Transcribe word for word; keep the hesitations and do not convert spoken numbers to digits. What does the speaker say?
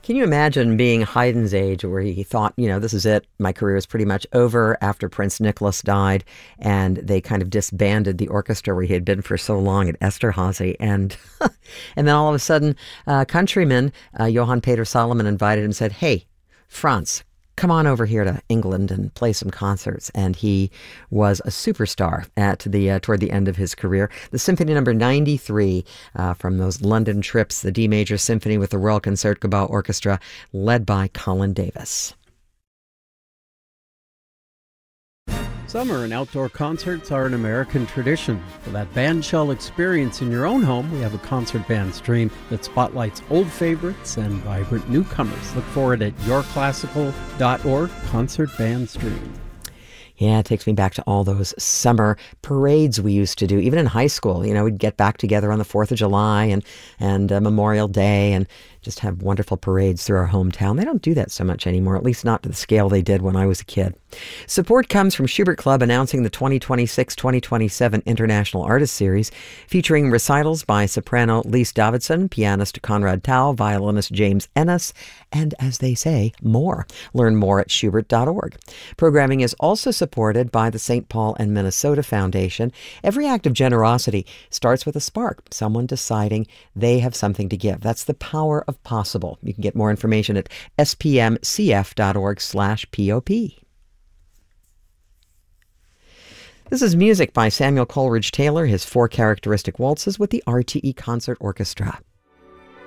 Can you imagine being Haydn's age where he thought, you know, this is it. My career is pretty much over after Prince Nicholas died. And they kind of disbanded the orchestra where he had been for so long at Esterhazy. And and then all of a sudden, uh, countryman uh, Johann Peter Solomon invited him and said, hey, Franz, come on over here to England and play some concerts. And he was a superstar at the uh, toward the end of his career. The Symphony Number ninety-three uh, from those London trips, the D Major Symphony with the Royal Concertgebouw Orchestra, led by Colin Davis. Summer and outdoor concerts are an American tradition. For that bandshell experience in your own home, we have a concert band stream that spotlights old favorites and vibrant newcomers. Look for it at your classical dot org, Concert Band Stream. Yeah, it takes me back to all those summer parades we used to do, even in high school. You know, we'd get back together on the fourth of July and, and uh, Memorial Day and just have wonderful parades through our hometown. They don't do that so much anymore, at least not to the scale they did when I was a kid. Support comes from Schubert Club announcing the twenty twenty-six twenty twenty-seven International Artist Series, featuring recitals by soprano Lise Davidson, pianist Conrad Tao, violinist James Ennis, and, as they say, more. Learn more at schubert dot org. Programming is also supported by the Saint Paul and Minnesota Foundation. Every act of generosity starts with a spark, someone deciding they have something to give. That's the power of possible. You can get more information at s p m c f dot org slash p o p. This is music by Samuel Coleridge Taylor, his four characteristic waltzes with the R T E Concert Orchestra.